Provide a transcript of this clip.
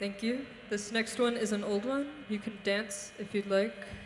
Thank you. This next one is an old one. You can dance if you'd like.